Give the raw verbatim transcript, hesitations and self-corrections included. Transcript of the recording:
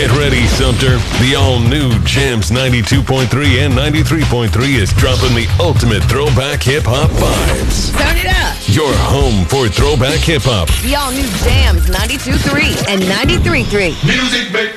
Get ready, Sumter. The all-new Jams ninety-two point three and ninety-three point three is dropping the ultimate throwback hip-hop vibes. Turn it up. Your home for throwback hip-hop. The all-new Jams ninety-two point three and ninety-three point three. Music, baby.